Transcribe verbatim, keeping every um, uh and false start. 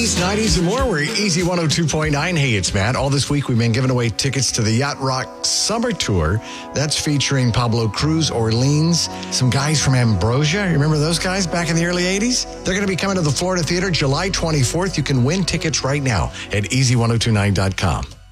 eighties, nineties, and more. We're Easy one oh two point nine. Hey, it's Matt. All this week, we've been giving away tickets to the Yacht Rock Summer Tour. That's featuring Pablo Cruz, Orleans, some guys from Ambrosia. You remember those guys back in the early eighties? They're going to be coming to the Florida Theater July twenty-fourth. You can win tickets right now at easy ten twenty-nine dot com.